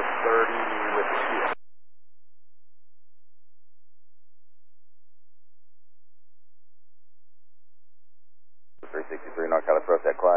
30 with the shield. 363 North Cali Express at Clyde.